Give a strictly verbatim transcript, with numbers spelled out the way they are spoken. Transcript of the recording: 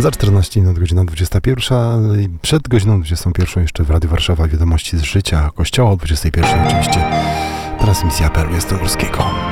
Za czternaście minut godzina dwudziesta pierwsza. Przed godziną dwudziestą pierwszą jeszcze w Radiu Warszawa wiadomości z życia Kościoła. O dwudziestej pierwszej oczywiście transmisja apelu jasnogórskiego.